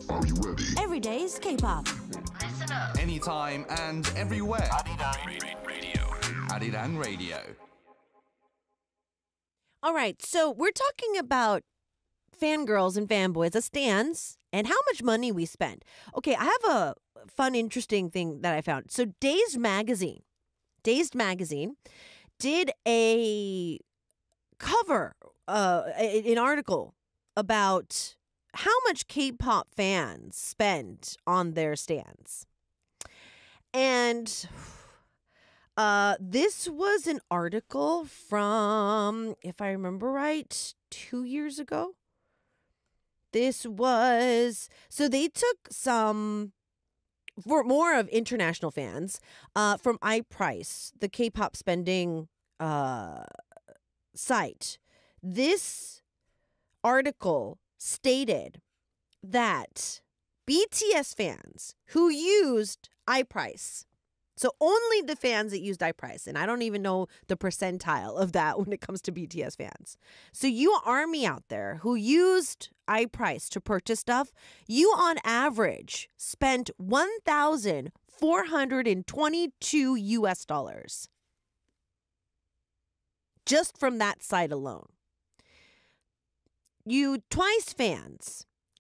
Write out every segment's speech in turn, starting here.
Are you ready? Every day's K-pop. Listen up. Anytime and everywhere. Arirang Radio. All right, so we're talking about fangirls and fanboys, as stans, and how much money we spend. Okay, I have a fun, interesting thing that I found. So Dazed Magazine did a cover, an article about how much K-pop fans spend on their stans. And this was an article from, if I remember right, 2 years ago. So they took some, for more of international fans, from iPrice, the K-pop spending site. This article stated that BTS fans who used iPrice, so only the fans that used iPrice, and I don't even know the percentile of that when it comes to BTS fans. So you ARMY out there who used iPrice to purchase stuff, you on average spent $1,422 US. Just from that site alone. You Twice fans,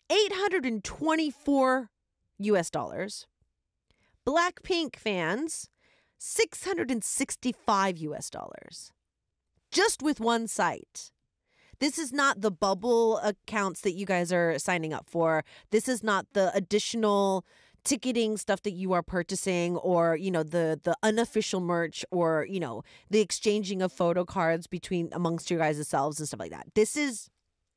$824 US. Blackpink fans, $665 US. Just with one site. This is not the bubble accounts that you guys are signing up for. This is not the additional ticketing stuff that you are purchasing, or, you know, the unofficial merch, or, you know, the exchanging of photo cards amongst your guys' selves and stuff like that. This is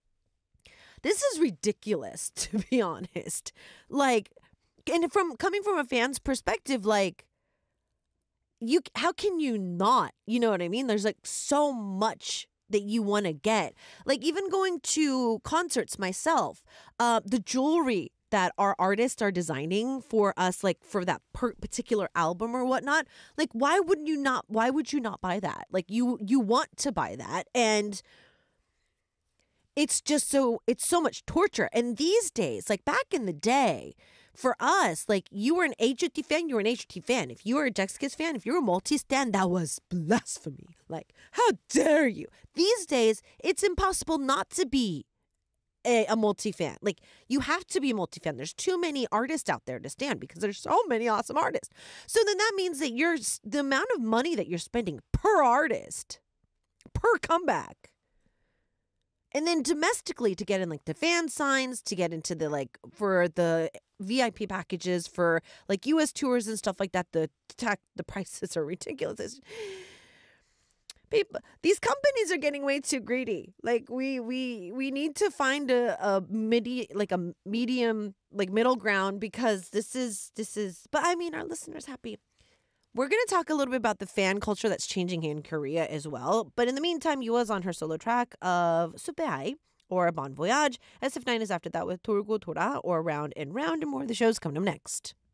ridiculous, to be honest. Like, and coming from a fan's perspective, like, how can you not? You know what I mean? There's like so much that you want to get. Like, even going to concerts myself, the jewelry that our artists are designing for us, like for that particular album or whatnot, like, why would you not buy that? Like, you want to buy that, and it's so much torture. And these days, like back in the day, for us, like, you were an HOT fan, you were an HOT fan. If you were a Jax fan, if you were a multi-stan, that was blasphemy. Like, how dare you? These days, it's impossible not to be a multi-fan. Like, you have to be a multi-fan. There's too many artists out there to stand because there's so many awesome artists. So then that means that the amount of money that you're spending per artist, per comeback, and then domestically to get in like the fan signs, to get into the like for the VIP packages for like US tours and stuff like that, the prices are ridiculous. People, these companies are getting way too greedy. Like, we need to find a medium, like middle ground, because this is. But I mean, our listeners happy. We're going to talk a little bit about the fan culture that's changing in Korea as well. But in the meantime, Yua's on her solo track of Supeai, or Bon Voyage. SF9 is after that with Torgo Tora, or Round and Round, and more of the shows coming up next.